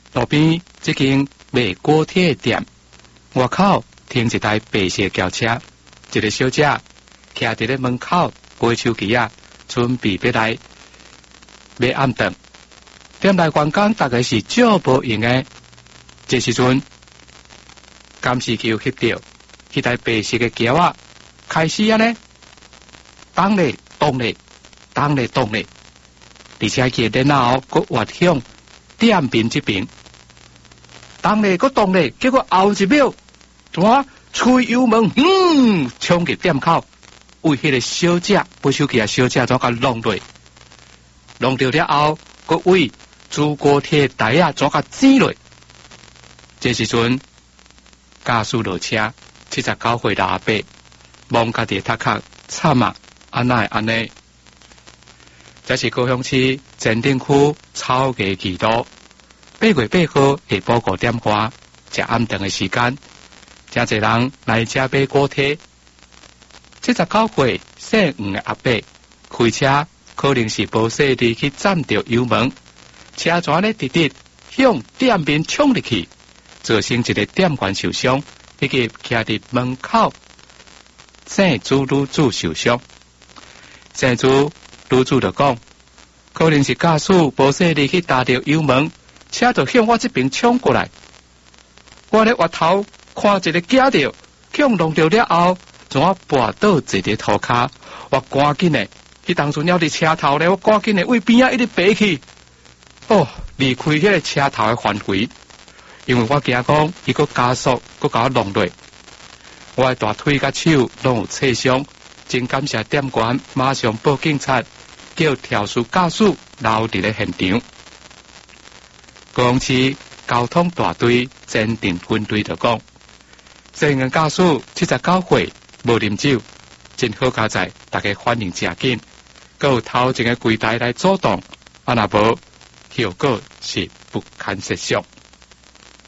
路边这间卖锅贴的店，外口停一台白色轿车，一个小姐徛伫咧门口背手机啊，准备要来买暗顿。店内员工大概是照无用的，这时阵监视器翕到，迄台白色的轿啊，开始啊呢，动咧动咧，动咧动咧，而且佢然后佮滑向店面这边，动咧佮动咧，结果后一秒，我吹油门，冲入店口，为迄个小姐背手机啊，小姐怎甲弄落，弄到了后，佮为煮锅贴台啊，怎甲剪落。这时阵，驾驶落车，79岁老阿伯望家己头壳，惨啊！安那安尼？这是高雄市前镇区草衙记录，8月8号下晡5点半，食暗顿的时间，真侪人来这买锅贴。79岁姓黄的阿伯开车，可能是无细力去占着油门，车船咧直直向店面冲入去，造成一个店员受伤，以及徛伫门口姓朱女子受伤。姓朱女子就讲，可能是驾驶无细力去打着油门，车就向我这边冲过来。我咧滑头看一个惊着，向弄着了后，怎啊跋倒坐伫涂骹，我赶紧的，迄当初了伫车头咧，我赶紧的为边啊一直爬去，离开迄个车头的范围，因为我惊讲伊个加速，佮甲我弄落，我的大腿甲手拢有刺伤。真感谢店员马上报警察，叫肇事驾驶留伫咧现场。高雄市交通大队前镇分队就讲，这个驾驶79岁，无啉酒，真好加载，大家反应正紧，佮有头前的柜台来阻挡，若无，后果是不堪设想。